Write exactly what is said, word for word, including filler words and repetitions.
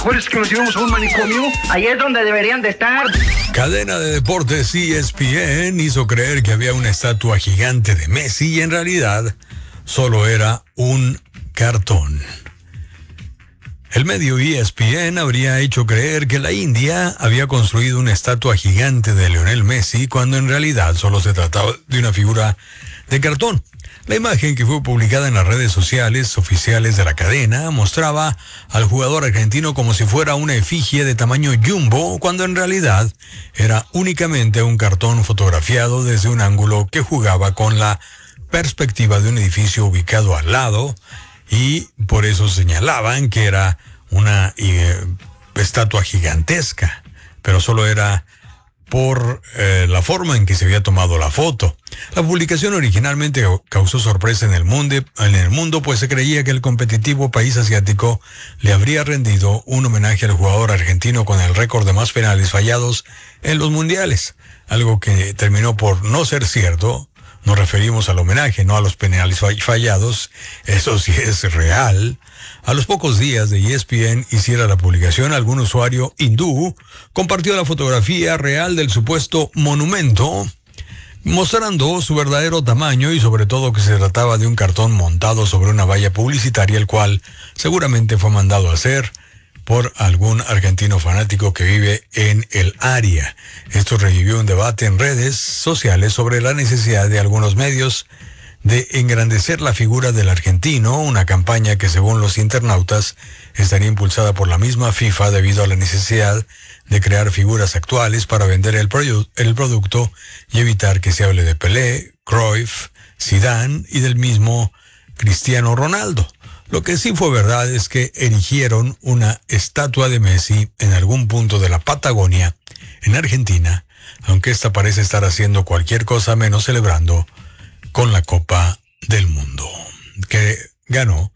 ¿Cuál es que nos llevamos a un manicomio? Ahí es donde deberían de estar. Cadena de deportes E S P N hizo creer que había una estatua gigante de Messi y en realidad solo era un cartón. El medio E S P N habría hecho creer que la India había construido una estatua gigante de Lionel Messi cuando en realidad solo se trataba de una figura de cartón. La imagen, que fue publicada en las redes sociales oficiales de la cadena, mostraba al jugador argentino como si fuera una efigie de tamaño jumbo, cuando en realidad era únicamente un cartón fotografiado desde un ángulo que jugaba con la perspectiva de un edificio ubicado al lado, y por eso señalaban que era una eh, estatua gigantesca, pero solo era por eh, la forma en que se había tomado la foto. La publicación originalmente causó sorpresa en el mundo, en el mundo, pues se creía que el competitivo país asiático le habría rendido un homenaje al jugador argentino con el récord de más penales fallados en los mundiales, algo que terminó por no ser cierto. Nos referimos al homenaje, no a los penales fallados. Eso sí es real. A los pocos días de E S P N hiciera la publicación, algún usuario hindú compartió la fotografía real del supuesto monumento, mostrando su verdadero tamaño y sobre todo que se trataba de un cartón montado sobre una valla publicitaria, el cual seguramente fue mandado a hacer por algún argentino fanático que vive en el área. Esto revivió un debate en redes sociales sobre la necesidad de algunos medios de engrandecer la figura del argentino, una campaña que según los internautas estaría impulsada por la misma FIFA debido a la necesidad de crear figuras actuales para vender el, produ- el producto y evitar que se hable de Pelé, Cruyff, Zidane y del mismo Cristiano Ronaldo. Lo que sí fue verdad es que erigieron una estatua de Messi en algún punto de la Patagonia, en Argentina, aunque esta parece estar haciendo cualquier cosa menos celebrando con la Copa del Mundo, que ganó